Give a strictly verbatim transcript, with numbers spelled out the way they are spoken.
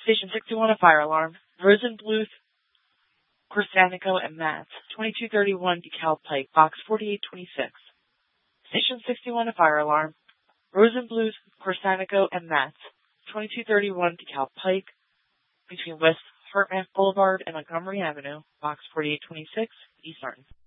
Station sixty-one, a fire alarm. Rosenbluth, Corsanico, and Matz. twenty-two thirty-one DeKalb Pike, box forty-eight twenty-six. Station sixty-one, a fire alarm. Rosenbluth, Corsanico, and Matz. twenty-two thirty-one DeKalb Pike, between West Hartmath Boulevard and Montgomery Avenue, box forty-eight twenty-six, East Norton.